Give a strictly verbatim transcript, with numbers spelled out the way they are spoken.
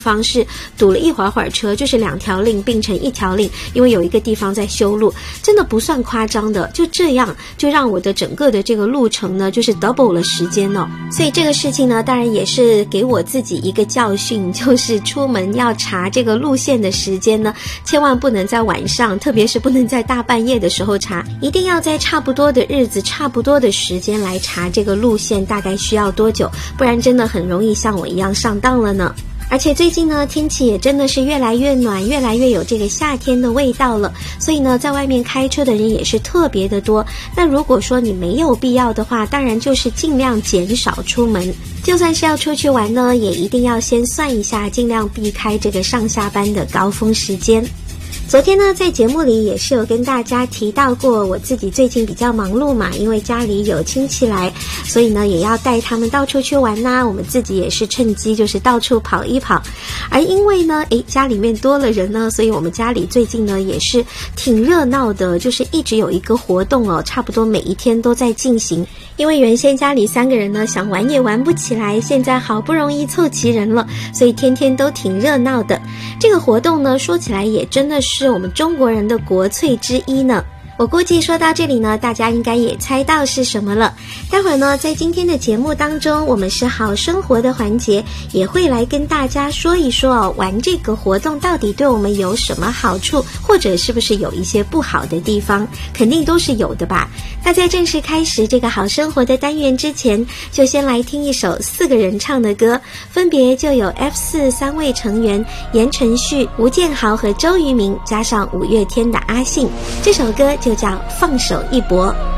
方式堵了一会儿会儿车，就是两条令并成一条令，因为有一个地方在修路，真的不算夸张的。就这样就让我的整个的这个路程呢就是 double 了时间哦。所以这个事情呢当然也是给我自己一个教训，就是出门要查这个路线的时间呢千万不能在晚上，特别是不能在大半夜的时候查，一定要在差不多的日子差不多的时间来查这个路线大概需要多久，不然真的很容易像我一样上当了呢。而且最近呢天气也真的是越来越暖，越来越有这个夏天的味道了，所以呢在外面开车的人也是特别的多。那如果说你没有必要的话，当然就是尽量减少出门，就算是要出去玩呢也一定要先算一下，尽量避开这个上下班的高峰时间。昨天呢在节目里也是有跟大家提到过，我自己最近比较忙碌嘛，因为家里有亲戚来，所以呢也要带他们到处去玩呐、啊、我们自己也是趁机就是到处跑一跑。而因为呢诶家里面多了人呢，所以我们家里最近呢也是挺热闹的，就是一直有一个活动哦，差不多每一天都在进行。因为原先家里三个人呢想玩也玩不起来，现在好不容易凑齐人了，所以天天都挺热闹的。这个活动呢说起来也真的是我们中国人的国粹之一呢。我估计说到这里呢，大家应该也猜到是什么了。待会儿呢，在今天的节目当中，我们是好生活的环节，也会来跟大家说一说哦，玩这个活动到底对我们有什么好处，或者是不是有一些不好的地方，肯定都是有的吧。那在正式开始这个好生活的单元之前，就先来听一首四个人唱的歌，分别就有 F 四 三位成员言承旭、吴建豪和周渝民，加上五月天的阿信。这首歌就叫放手一搏。